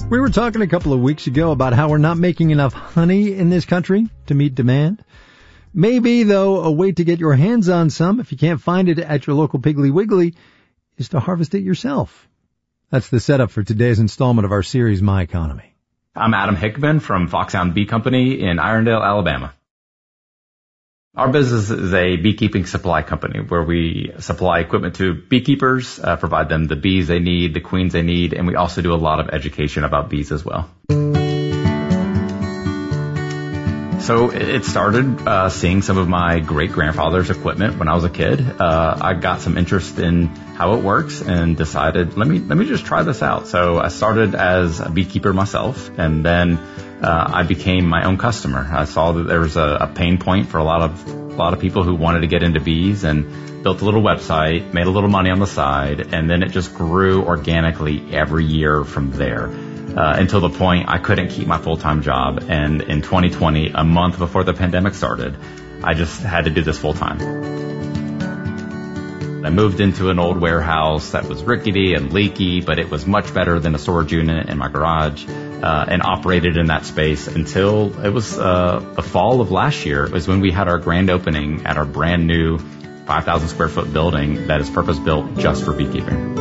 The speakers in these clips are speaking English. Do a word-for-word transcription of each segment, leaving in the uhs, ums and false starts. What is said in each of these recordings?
We were talking a couple of weeks ago about how we're not making enough honey in this country to meet demand. Maybe, though, a way to get your hands on some, if you can't find it at your local Piggly Wiggly, is to harvest it yourself. That's the setup for today's installment of our series, My Economy. I'm Adam Hickman from Foxhound Bee Company in Irondale, Alabama. Our business is a beekeeping supply company where we supply equipment to beekeepers, uh, provide them the bees they need, the queens they need, and we also do a lot of education about bees as well. So it started uh, seeing some of my great-grandfather's equipment when I was a kid. Uh, I got some interest in how it works and decided, let me let me just try this out. So I started as a beekeeper myself, and then uh, I became my own customer. I saw that there was a, a pain point for a lot of a lot of people who wanted to get into bees, and built a little website, made a little money on the side, and then it just grew organically every year from there. Uh, until the point I couldn't keep my full-time job. And in twenty twenty, a month before the pandemic started, I just had to do this full-time. I moved into an old warehouse that was rickety and leaky, but it was much better than a storage unit in my garage, uh, and operated in that space until it was uh, the fall of last year. It was when we had our grand opening at our brand new five thousand square foot building that is purpose-built just for beekeeping.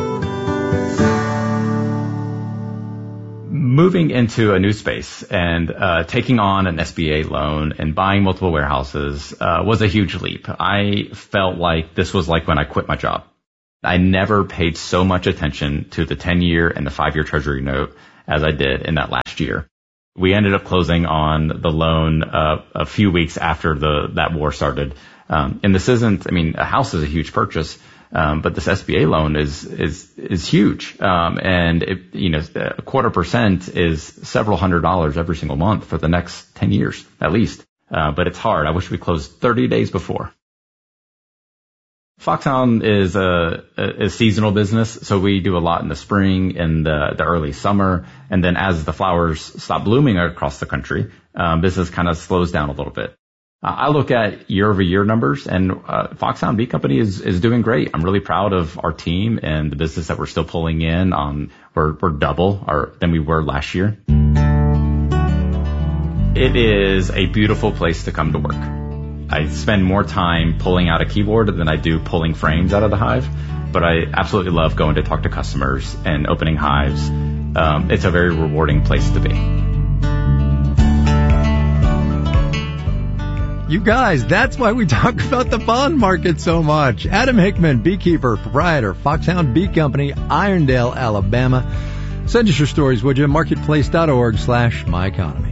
Moving into a new space and uh, taking on an S B A loan and buying multiple warehouses uh, was a huge leap. I felt like this was like when I quit my job. I never paid so much attention to the ten-year and the five-year Treasury note as I did in that last year. We ended up closing on the loan uh, a few weeks after the that war started. Um, and this isn't, I mean, a house is a huge purchase. Um, but this S B A loan is, is, is huge. Um, and it, you know, a quarter percent is several hundred dollars every single month for the next ten years, at least. Uh, but it's hard. I wish we closed thirty days before. Foxhound is a, a, a seasonal business, so we do a lot in the spring and the, the early summer. And then as the flowers stop blooming across the country, um, business kind of slows down a little bit. Uh, I look at year-over-year numbers, and uh, Foxhound Bee Company is, is doing great. I'm really proud of our team and the business that we're still pulling in. Um, we're, we're double our, than we were last year. It is a beautiful place to come to work. I spend more time pulling out a keyboard than I do pulling frames out of the hive, but I absolutely love going to talk to customers and opening hives. Um, it's a very rewarding place to be. You guys, that's why we talk about the bond market so much. Adam Hickman, beekeeper, proprietor, Foxhound Bee Company, Irondale, Alabama. Send us your stories, would you? Marketplace.org slash my economy.